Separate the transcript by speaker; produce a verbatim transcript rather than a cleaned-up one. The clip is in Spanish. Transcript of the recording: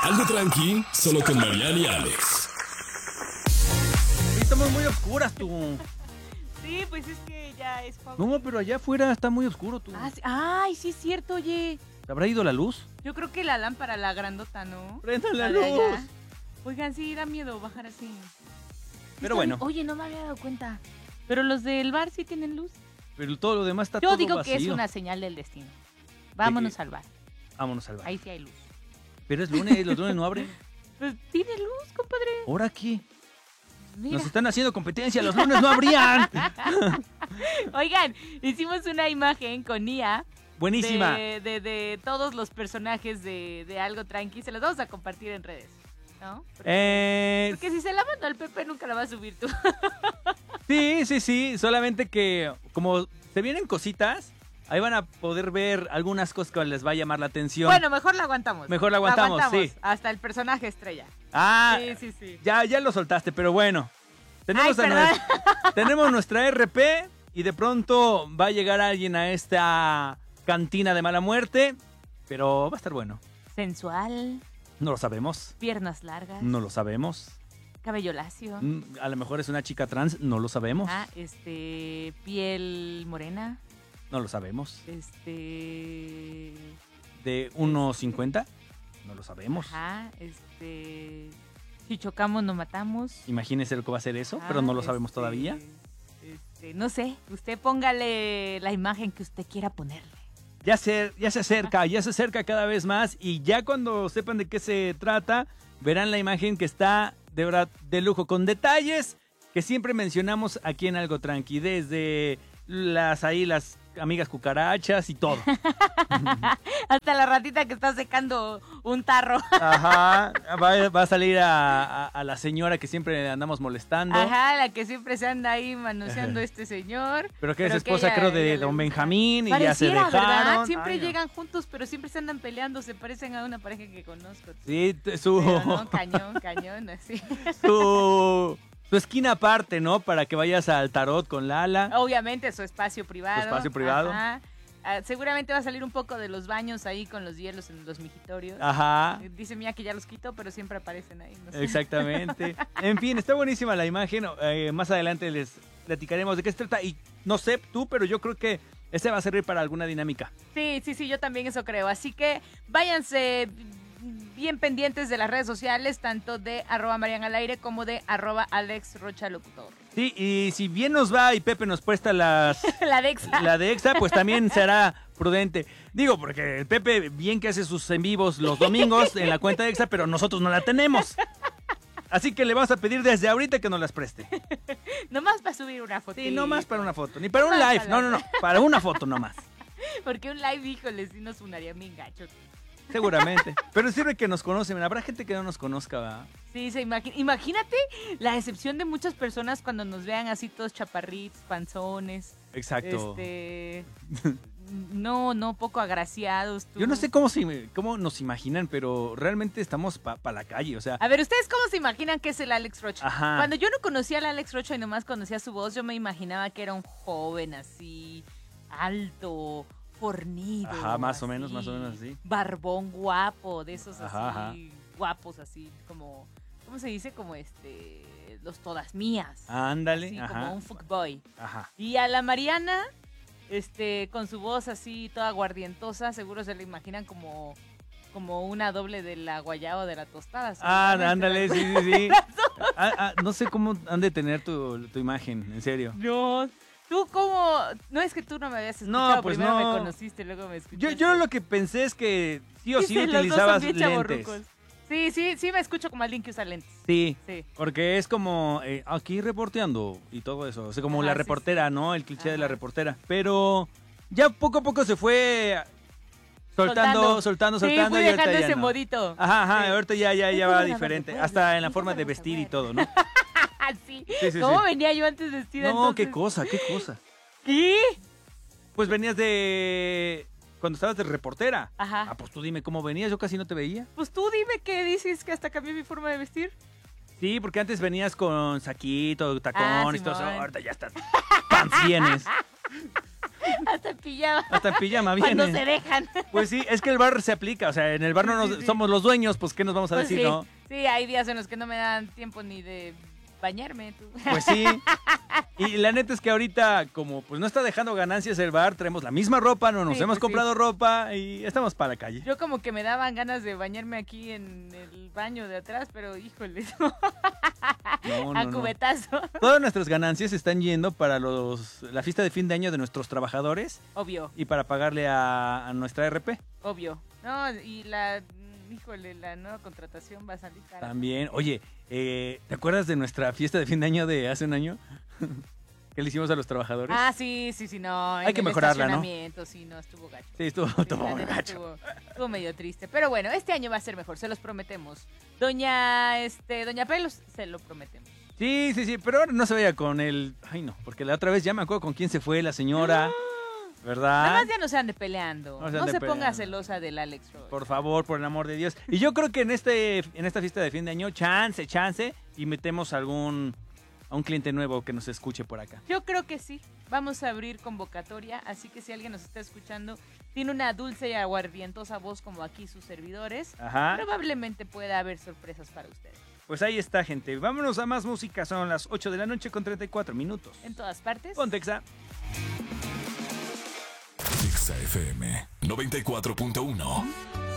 Speaker 1: Algo tranqui, solo con Mariana y Alex.
Speaker 2: Estamos muy oscuras, tú.
Speaker 3: Sí, pues es que ya es poco.
Speaker 2: No, pero allá afuera está muy oscuro, tú.
Speaker 3: Ah, sí. Ay, sí es cierto, oye.
Speaker 2: ¿Te habrá ido la luz?
Speaker 3: Yo creo que la lámpara, la grandota, ¿no?
Speaker 2: ¡Prenda la
Speaker 3: de
Speaker 2: luz!
Speaker 3: allá. Oigan, sí, da miedo bajar así.
Speaker 2: Pero
Speaker 3: Está-
Speaker 2: bueno.
Speaker 3: Oye, no me había dado cuenta. Pero los del bar sí tienen luz.
Speaker 2: Pero todo lo demás está
Speaker 3: Yo
Speaker 2: todo
Speaker 3: digo
Speaker 2: vacío.
Speaker 3: que es una señal del destino. Vámonos
Speaker 2: qué?
Speaker 3: al bar.
Speaker 2: Vámonos al bar.
Speaker 3: Ahí sí hay luz.
Speaker 2: Pero es lunes, los lunes no abren.
Speaker 3: Pues tiene luz, compadre.
Speaker 2: ¿Ahora qué?
Speaker 3: Mira.
Speaker 2: Nos están haciendo competencia, los lunes no abrían.
Speaker 3: Oigan, hicimos una imagen con I A.
Speaker 2: Buenísima.
Speaker 3: De, de, de todos los personajes de, de Algo Tranqui. Se los vamos a compartir en redes, ¿no? Porque,
Speaker 2: Eh,
Speaker 3: porque si se la mando al Pepe, nunca la va a subir tú.
Speaker 2: sí, sí, sí. Solamente que como se vienen cositas, ahí van a poder ver algunas cosas que les va a llamar la atención.
Speaker 3: Bueno, mejor la aguantamos.
Speaker 2: Mejor la aguantamos, sí.
Speaker 3: Hasta el personaje estrella.
Speaker 2: Ah,
Speaker 3: Sí, sí, sí.
Speaker 2: ya, ya lo soltaste, pero bueno. Tenemos,
Speaker 3: Ay,
Speaker 2: a nuestra, tenemos nuestra R P y de pronto va a llegar alguien a esta cantina de mala muerte, pero va a estar bueno.
Speaker 3: Sensual,
Speaker 2: No lo sabemos,
Speaker 3: piernas largas,
Speaker 2: no lo sabemos.
Speaker 3: cabello lacio.
Speaker 2: Mm, A lo mejor es una chica trans, no lo sabemos,
Speaker 3: Ah, este, piel morena.
Speaker 2: no lo sabemos.
Speaker 3: Este.
Speaker 2: De uno cincuenta, no lo sabemos.
Speaker 3: Ajá, este. Si chocamos, no matamos.
Speaker 2: Imagínese lo que va a ser eso,
Speaker 3: Ah,
Speaker 2: pero no lo sabemos
Speaker 3: este,
Speaker 2: todavía.
Speaker 3: Este, no sé, usted póngale la imagen que usted quiera ponerle.
Speaker 2: Ya se, ya se acerca, ya se acerca cada vez más y ya cuando sepan de qué se trata, verán la imagen que está de verdad de lujo, con detalles que siempre mencionamos aquí en Algo Tranqui, desde las ahí las amigas cucarachas y todo.
Speaker 3: Hasta la ratita que está secando un tarro.
Speaker 2: Ajá, va, va a salir a, a- a la señora que siempre andamos molestando.
Speaker 3: Ajá, la que siempre se anda ahí manoseando este señor.
Speaker 2: Pero que es
Speaker 3: Pero
Speaker 2: esposa,
Speaker 3: ella-
Speaker 2: creo, de
Speaker 3: ella le
Speaker 2: don
Speaker 3: gusta.
Speaker 2: Benjamín y ya se
Speaker 3: Pareciera,
Speaker 2: dejaron.
Speaker 3: ¿verdad? Siempre
Speaker 2: Ay, no.
Speaker 3: llegan juntos, pero siempre se andan peleando. Se parecen a una pareja que conozco.
Speaker 2: Sí, t- su,
Speaker 3: Pero no, cañón, cañón, así.
Speaker 2: su, su esquina aparte, ¿no? Para que vayas al tarot con Lala.
Speaker 3: Obviamente su espacio privado.
Speaker 2: Su espacio privado.
Speaker 3: Ajá. Ah, seguramente va a salir un poco de los baños ahí con los hielos en los mijitorios.
Speaker 2: Ajá.
Speaker 3: Eh, Dice Mía que ya los quitó, pero siempre aparecen ahí. No sé.
Speaker 2: Exactamente. En fin, está buenísima la imagen. Eh, más adelante les platicaremos de qué se trata. Y no sé tú, pero yo creo que este va a servir para alguna dinámica.
Speaker 3: Sí, sí, sí, yo también eso creo. Así que váyanse bien pendientes de las redes sociales, tanto de arroba Marian al aire como de arroba Alex Rocha Locutor.
Speaker 2: Sí, y si bien nos va y Pepe nos presta las,
Speaker 3: La Dexa.
Speaker 2: la de Exa, pues también será prudente. Digo, porque el Pepe bien que hace sus en vivos los domingos en la cuenta de Exa, pero nosotros no la tenemos. Así que le vamos a pedir desde ahorita que nos las preste.
Speaker 3: Nomás para subir una foto.
Speaker 2: Sí, no más para una foto, ni para un
Speaker 3: Nomás
Speaker 2: live,
Speaker 3: para
Speaker 2: no, no, no, para una foto nomás.
Speaker 3: Porque un live, híjole, sí nos sonaría bien gacho.
Speaker 2: Seguramente. Pero sirve que nos conocen. Habrá gente que no nos conozca, ¿verdad?
Speaker 3: Sí, se imagina. Imagínate la decepción de muchas personas cuando nos vean así todos chaparritos, panzones.
Speaker 2: Exacto.
Speaker 3: Este. No, no, poco agraciados. tú.
Speaker 2: Yo no sé cómo, se, cómo nos imaginan, pero realmente estamos para pa la calle, o sea...
Speaker 3: A ver, ¿ustedes cómo se imaginan que es el Alex Rocha?
Speaker 2: Ajá.
Speaker 3: Cuando yo no conocía al Alex Rocha y nomás conocía su voz, yo me imaginaba que era un joven así, alto, fornido.
Speaker 2: Ajá, más o
Speaker 3: así,
Speaker 2: menos, más o menos así.
Speaker 3: Barbón guapo, de esos
Speaker 2: Ajá,
Speaker 3: así, guapos así, como, ¿cómo se dice? Como este, los todas mías.
Speaker 2: Ándale,
Speaker 3: Así,
Speaker 2: ajá.
Speaker 3: como un fuckboy.
Speaker 2: Ajá.
Speaker 3: Y a la Mariana, este, con su voz así toda aguardientosa, seguro se le imaginan como, como una doble de la guayaba o de la tostada.
Speaker 2: Ah,
Speaker 3: seguramente,
Speaker 2: ándale,
Speaker 3: ¿verdad?
Speaker 2: sí, sí, sí. Ah, ah, no sé cómo han de tener tu, tu imagen, en serio.
Speaker 3: No, tú como, no es que tú no me habías escuchado,
Speaker 2: No, pues
Speaker 3: primero
Speaker 2: no.
Speaker 3: me conociste, luego me escuchaste.
Speaker 2: Yo, yo lo que pensé es que sí o sí
Speaker 3: Dice, los dos son
Speaker 2: utilizabas
Speaker 3: bien
Speaker 2: lentes.
Speaker 3: chavorrucos. Sí, sí, sí me escucho como alguien que usa lentes.
Speaker 2: Sí,
Speaker 3: Sí.
Speaker 2: porque es como eh, aquí reporteando y todo eso. O sea, como
Speaker 3: Ajá,
Speaker 2: la
Speaker 3: sí,
Speaker 2: reportera,
Speaker 3: sí.
Speaker 2: ¿no? El cliché de la
Speaker 3: Ajá.
Speaker 2: reportera. Pero ya poco a poco se fue soltando, soltando, soltando.
Speaker 3: Sí, fui
Speaker 2: y ahorita
Speaker 3: dejando
Speaker 2: ya
Speaker 3: ese
Speaker 2: no.
Speaker 3: modito.
Speaker 2: Ajá, ajá,
Speaker 3: Sí.
Speaker 2: ahorita ya, ya, ya
Speaker 3: Esto
Speaker 2: va
Speaker 3: no lo
Speaker 2: diferente.
Speaker 3: recuerdo.
Speaker 2: Hasta en la
Speaker 3: Esto
Speaker 2: forma
Speaker 3: no
Speaker 2: de
Speaker 3: lo
Speaker 2: vestir y
Speaker 3: recuerdo.
Speaker 2: todo, ¿no?
Speaker 3: sí.
Speaker 2: Sí, sí,
Speaker 3: ¿Cómo
Speaker 2: sí.
Speaker 3: venía yo antes vestida
Speaker 2: No, qué
Speaker 3: entonces?
Speaker 2: cosa, qué cosa.
Speaker 3: ¿Qué?
Speaker 2: Pues venías de... Cuando estabas de reportera.
Speaker 3: Ajá.
Speaker 2: Ah, pues tú dime cómo venías, yo casi no te veía.
Speaker 3: Pues tú dime qué dices que hasta cambié mi forma de vestir.
Speaker 2: Sí, porque antes venías con saquito, tacón
Speaker 3: Ah,
Speaker 2: y todo eso.
Speaker 3: Simón.
Speaker 2: Ahorita ya estás pancienes.
Speaker 3: Hasta en pijama.
Speaker 2: Hasta en pijama viene.
Speaker 3: Cuando se dejan.
Speaker 2: Pues sí, es que el bar se aplica, o sea, en el bar no nos,
Speaker 3: Sí, sí.
Speaker 2: somos los dueños, pues ¿qué nos vamos a
Speaker 3: Pues
Speaker 2: decir,
Speaker 3: sí,
Speaker 2: no?
Speaker 3: sí, hay días en los que no me dan tiempo ni de bañarme. Tú.
Speaker 2: Pues sí. Y la neta es que ahorita, como pues no está dejando ganancias el bar, traemos la misma ropa, no nos
Speaker 3: Sí,
Speaker 2: hemos
Speaker 3: pues
Speaker 2: comprado ropa y estamos para la calle.
Speaker 3: Yo como que me daban ganas de bañarme aquí en el baño de atrás, pero híjole,
Speaker 2: No,
Speaker 3: a
Speaker 2: no, no.
Speaker 3: cubetazo.
Speaker 2: Todas nuestras ganancias están yendo para los la fiesta de fin de año de nuestros trabajadores
Speaker 3: Obvio,
Speaker 2: y para pagarle a, a nuestra R P.
Speaker 3: obvio. No, y la, híjole, la nueva contratación va a salir cara.
Speaker 2: También, oye, eh, ¿te acuerdas de nuestra fiesta de fin de año de hace un año? ¿Qué le hicimos a los trabajadores?
Speaker 3: Ah, sí, sí, sí, no.
Speaker 2: Hay
Speaker 3: en
Speaker 2: que
Speaker 3: el
Speaker 2: mejorarla, ¿no?
Speaker 3: estacionamiento, sí, no, estuvo gacho.
Speaker 2: Sí, estuvo,
Speaker 3: Sí,
Speaker 2: estuvo
Speaker 3: la
Speaker 2: muy
Speaker 3: neta
Speaker 2: gacho.
Speaker 3: Estuvo, estuvo medio triste. Pero bueno, este año va a ser mejor, se los prometemos. Doña, este, Doña Pelos, se lo prometemos.
Speaker 2: Sí, sí, sí, pero ahora no se vaya con el... Ay, no, porque la otra vez ya me acuerdo con quién se fue la señora, ¿verdad?
Speaker 3: Nada más ya no se ande peleando.
Speaker 2: No
Speaker 3: No
Speaker 2: se
Speaker 3: se,
Speaker 2: ande
Speaker 3: ponga
Speaker 2: peleando.
Speaker 3: celosa del Alex Roy.
Speaker 2: Por favor, por el amor de Dios. Y yo creo que en este en esta fiesta de fin de año, chance, chance, y metemos algún a un cliente nuevo que nos escuche por acá.
Speaker 3: Yo creo que sí. Vamos a abrir convocatoria, así que si alguien nos está escuchando, tiene una dulce y aguardientosa voz como aquí sus servidores,
Speaker 2: Ajá.
Speaker 3: probablemente pueda haber sorpresas para ustedes.
Speaker 2: Pues ahí está, gente. Vámonos a más música. Son las ocho de la noche con treinta y cuatro minutos.
Speaker 3: En todas partes.
Speaker 2: Ponte Exa.
Speaker 1: Exa F M noventa y cuatro punto uno.